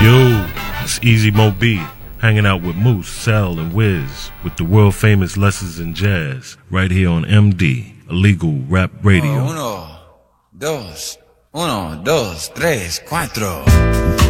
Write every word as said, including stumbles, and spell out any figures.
Yo, it's Easy Mo B, hanging out with Moose, Cell, and Wiz with the world famous Lessons in Jazz, right here on M D, Illegal Rap Radio. Uno, dos, uno, dos, tres, cuatro.